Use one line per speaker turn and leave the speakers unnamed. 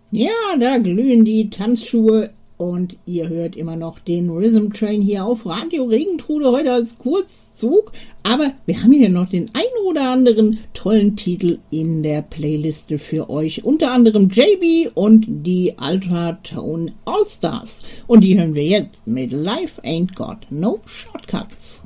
Ja, da glühen die Tanzschuhe und ihr hört immer noch den Rhythm Train hier auf Radio Regentrude, heute als Kurzzug. Aber wir haben hier noch den ein oder anderen tollen Titel in der Playliste für euch. Unter anderem JB und die Ultra Tone All Stars. Und die hören wir jetzt mit Life Ain't Got No Shortcuts.